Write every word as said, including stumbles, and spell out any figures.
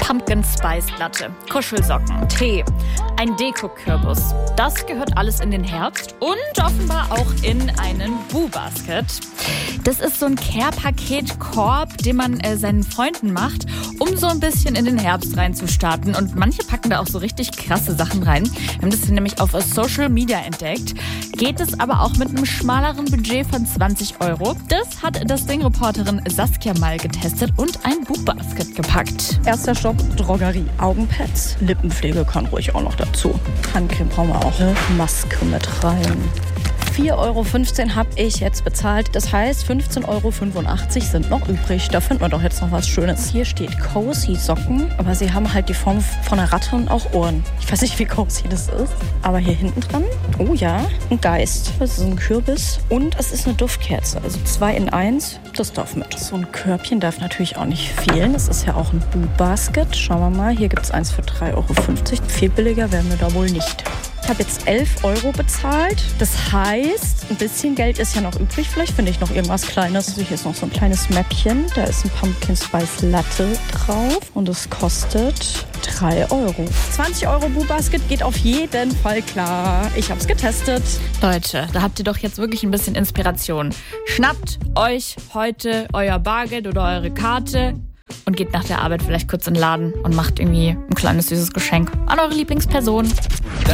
Pumpkin Spice Latte, Kuschelsocken, Tee, ein Deko-Kürbis. Das gehört alles in den Herbst und offenbar auch in einen Boo-Basket. Das ist so ein Care-Paket-Korb, den man äh, seinen Freunden macht, um so ein bisschen in den Herbst reinzustarten. Und manche packen da auch so richtig krasse Sachen rein. Wir haben das hier nämlich auf Social Media entdeckt. Geht es aber auch mit einem schmaleren Budget von zwanzig Euro. Das hat das Ding-Reporterin Saskia mal getestet und ein Boo-Basket gepackt. Erster Stopp, Drogerie. Augenpads, Lippenpflege kann ruhig auch noch dazu. Handcreme brauchen wir auch. Maske mit rein. vier Euro fünfzehn habe ich jetzt bezahlt. Das heißt, fünfzehn Euro fünfundachtzig sind noch übrig. Da finden wir doch jetzt noch was Schönes. Hier steht Cozy Socken, aber sie haben halt die Form von einer Ratte und auch Ohren. Ich weiß nicht, wie cozy das ist. Aber hier hinten dran, oh ja, ein Geist. Das ist ein Kürbis und es ist eine Duftkerze. Also zwei in eins, das darf mit. So ein Körbchen darf natürlich auch nicht fehlen. Das ist ja auch ein Boo-Basket. Schauen wir mal, hier gibt es eins für drei Euro fünfzig. Viel billiger werden wir da wohl nicht. Ich habe jetzt elf Euro bezahlt. Das heißt, ein bisschen Geld ist ja noch übrig. Vielleicht finde ich noch irgendwas Kleines. Also hier ist noch so ein kleines Mäppchen. Da ist ein Pumpkin Spice Latte drauf. Und es kostet drei Euro. zwanzig Euro Boo-Basket geht auf jeden Fall klar. Ich habe es getestet. Leute, da habt ihr doch jetzt wirklich ein bisschen Inspiration. Schnappt euch heute euer Bargeld oder eure Karte und geht nach der Arbeit vielleicht kurz in den Laden und macht irgendwie ein kleines süßes Geschenk an eure Lieblingsperson.